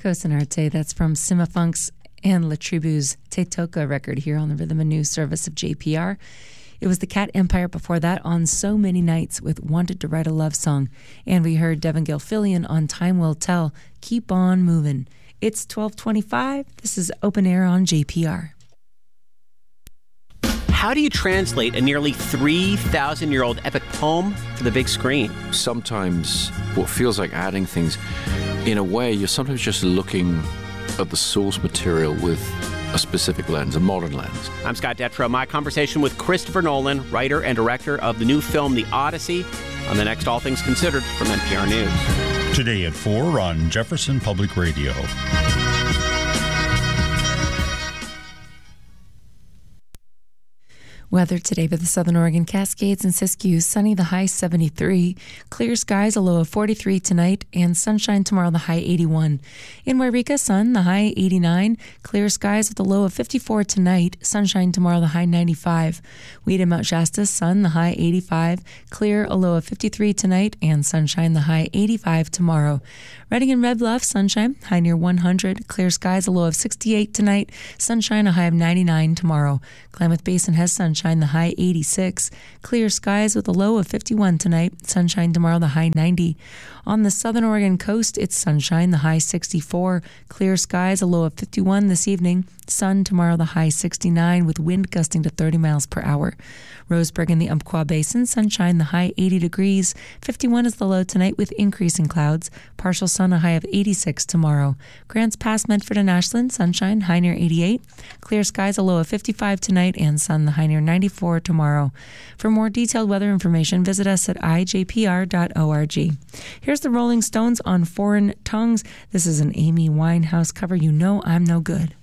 Cosinarte, that's from Sima Funk's and La Tribu's Te Toka record here on the Rhythm and News service of JPR. It was the Cat Empire before that on So Many Nights with Wanted to Write a Love Song. And we heard Devin Gilfillian on Time Will Tell, Keep On Movin'. It's 12:25. This is Open Air on JPR. How do you translate a nearly 3,000-year-old epic poem for the big screen? Sometimes what feels like adding things, in a way, you're sometimes just looking at the source material with a specific lens, a modern lens. I'm Scott Detrow. My conversation with Christopher Nolan, writer and director of the new film The Odyssey, on the next All Things Considered from NPR News. Today at 4 on Jefferson Public Radio. Weather today for the Southern Oregon Cascades and Siskiyou. Sunny, the high 73. Clear skies, a low of 43 tonight. And sunshine tomorrow, the high 81. In Wairika, sun, the high 89. Clear skies with a low of 54 tonight. Sunshine tomorrow, the high 95. Weed in Mount Shasta, sun, the high 85. Clear, a low of 53 tonight. And sunshine, the high 85 tomorrow. Redding and Red Bluff, sunshine, high near 100. Clear skies, a low of 68 tonight. Sunshine, a high of 99 tomorrow. Klamath Basin has sunshine, the high 86. Clear skies with a low of 51 tonight. Sunshine tomorrow, the high 90. On the Southern Oregon coast, it's sunshine, the high 64. Clear skies, a low of 51 this evening. Sun tomorrow, the high 69, with wind gusting to 30 miles per hour. Roseburg in the Umpqua Basin, sunshine, the high 80 degrees. 51 is the low tonight with increasing clouds. Partial sun, a high of 86 tomorrow. Grants Pass, Medford and Ashland, sunshine, high near 88. Clear skies, a low of 55 tonight, and sun, the high near 94 tomorrow. For more detailed weather information, visit us at ijpr.org. Here's the Rolling Stones on Foreign Tongues. This is an Amy Winehouse cover, You Know I'm No Good.